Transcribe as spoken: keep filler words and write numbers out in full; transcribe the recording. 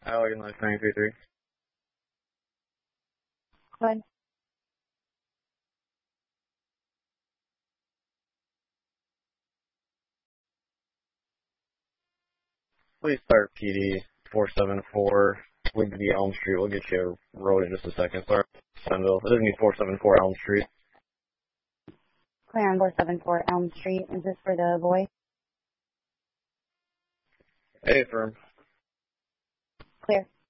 Allegan Life nine three three. Go ahead. Please start P D four seven four, Wigbee Elm Street. We'll get you a road in just a second. Sorry, Sunville. It doesn't mean four seven four Elm Street. Clear on four seven four Elm Street. Is this for the boy? Hey, firm. Clear.